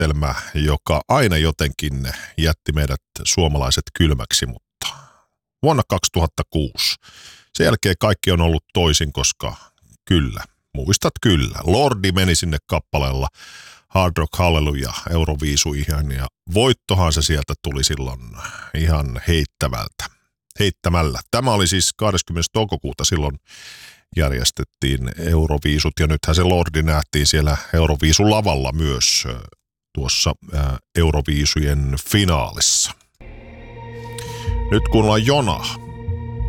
järjestelmä, joka aina jotenkin jätti meidät suomalaiset kylmäksi, mutta vuonna 2006. Sen jälkeen kaikki on ollut toisin, koska kyllä, muistat kyllä, Lordi meni sinne kappaleella Hard Rock Hallelujah Euroviisuihin ja voittohan se sieltä tuli silloin ihan heittämällä. Tämä oli siis 20. toukokuuta silloin järjestettiin Euroviisut ja nythän se Lordi nähtiin siellä Euroviisulavalla myös tuossa Euroviisujen finaalissa. Nyt kuunnellaan Jonah.